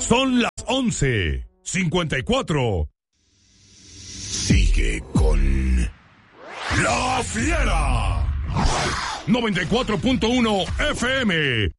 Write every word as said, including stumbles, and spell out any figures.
Son las once cincuenta y cuatro. Sigue con La Fiera. noventa y cuatro punto uno F M.